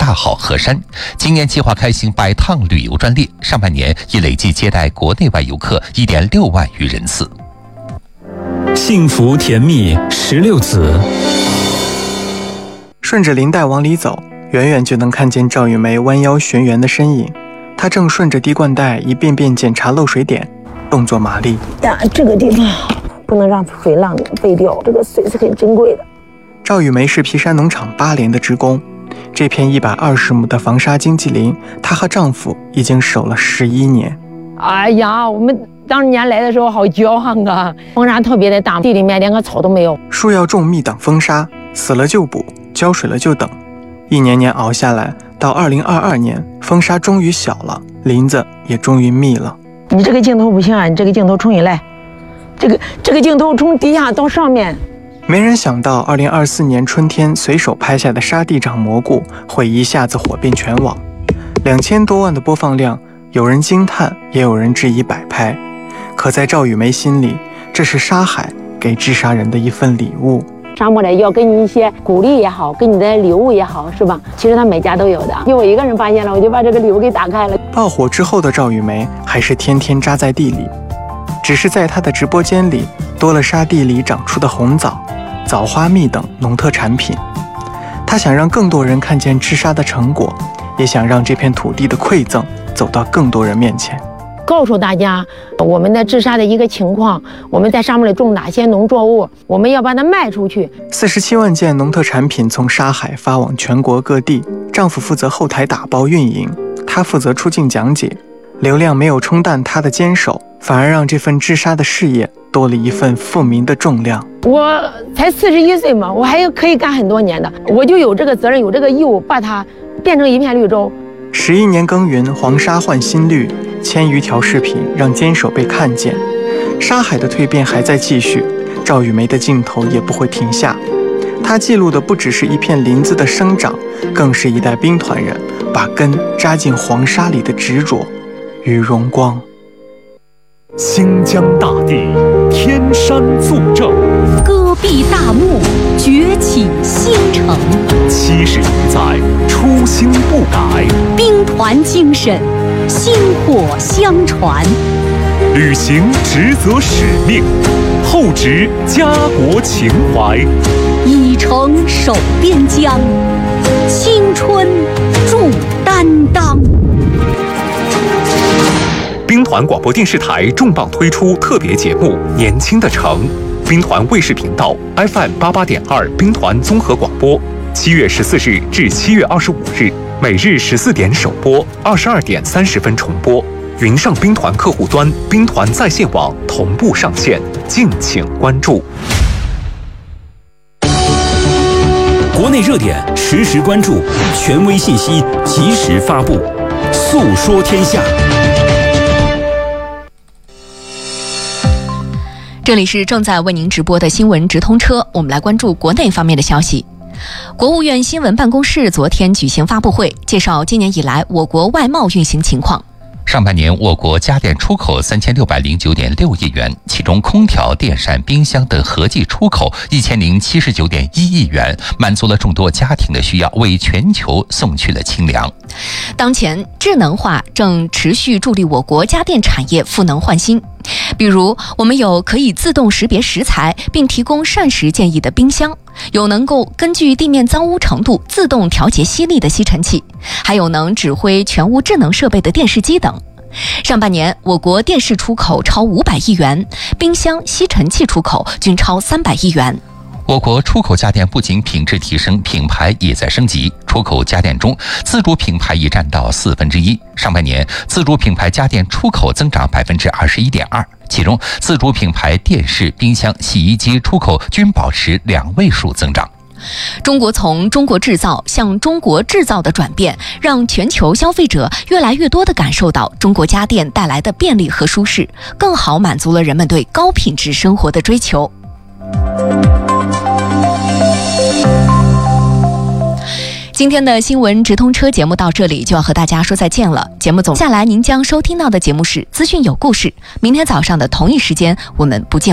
大好河山，今年计划开行100趟旅游专列，上半年已累计接待国内外游客1.6万余人次。 幸福甜蜜16子。 顺着林带往里走，远远就能看见赵玉梅弯腰寻源的身影。她正顺着滴灌带一遍遍检查漏水点，动作麻利。 这个地方不能让水浪废掉，这个水是很珍贵的。 赵玉梅是皮山农场8年的职工，这片120亩的防沙经济林，她和丈夫已经守了11年。 哎呀，我们当年来的时候好骄傲啊！风沙特别的大，地里面连个草都没有。 树要种密挡风沙，死了就补，浇水了就等。一年年熬下来，到2022年，风沙终于小了，林子也终于密了。 你这个镜头不行啊，你这个镜头冲起来，这个镜头从底下到上面。 没人想到2024年春天随手拍下的沙地长蘑菇会一下子火遍全网，2000多万的播放量，有人惊叹，也有人质疑摆拍。可在赵玉梅心里，这是沙海给治沙人的一份礼物。 沙漠里要给你一些鼓励也好，给你的礼物也好，是吧？其实他每家都有的，就我一个人发现了，我就把这个礼物给打开了。 爆火之后的赵玉梅还是天天扎在地里，只是在她的直播间里多了沙地里长出的红枣、枣花蜜等农特产品。她想让更多人看见治沙的成果，也想让这片土地的馈赠走到更多人面前， 告诉大家我们的治沙的一个情况，我们在沙漠里种哪些农作物，我们要把它卖出去。 47万件农特产品从沙海发往全国各地，丈夫负责后台打包运营，她负责出镜讲解。流量没有冲淡她的坚守，反而让这份治沙的事业多了一份富民的重量。 我才41岁嘛，我还可以干很多年的，我就有这个责任，有这个义务，把它变成一片绿洲。 11年耕耘，黄沙换新绿，1000余条视频让坚守被看见。沙海的蜕变还在继续，赵玉梅的镜头也不会停下。她记录的不只是一片林子的生长，更是一代兵团人把根扎进黄沙里的执着与荣光。 新疆大地，天山作证， 戈壁大漠，崛起新城。 70余载，初心不改， 兵团精神，薪火相传。 履行职责使命，厚植家国情怀， 以诚守边疆，青春铸担当。 兵团广播电视台重磅推出特别节目《年轻的城》，兵团卫视频道 FM88.2兵团综合广播，7月14日至7月25日，每日14点首播，22点30分重播。云上兵团客户端、兵团在线网同步上线，敬请关注。 国内热点实时关注，权威信息及时发布，诉说天下。 这里是正在为您直播的新闻直通车，我们来关注国内方面的消息。国务院新闻办公室昨天举行发布会，介绍今年以来我国外贸运行情况。 上半年，我国家电出口3609.6亿元，其中空调、电扇、冰箱等合计出口1079.1亿元，满足了众多家庭的需要，为全球送去了清凉。 当前，智能化正持续助力我国家电产业赋能换新。比如，我们有可以自动识别食材并提供膳食建议的冰箱，有能够根据地面脏污程度自动调节吸力的吸尘器，还有能指挥全屋智能设备的电视机等。上半年，我国电视出口超500亿元，冰箱、吸尘器出口均超300亿元。 我国出口家电不仅品质提升，品牌也在升级。出口家电中，自主品牌已占到1/4。上半年，自主品牌家电出口增长21.2%，其中自主品牌电视、冰箱、洗衣机出口均保持2位数增长。 中国从中国制造向中国制造的转变，让全球消费者越来越多地感受到中国家电带来的便利和舒适，更好满足了人们对高品质生活的追求。今天的新闻直通车节目到这里就要和大家说再见了。节目总下来您将收听到的节目是资讯有故事，明天早上的同一时间我们不见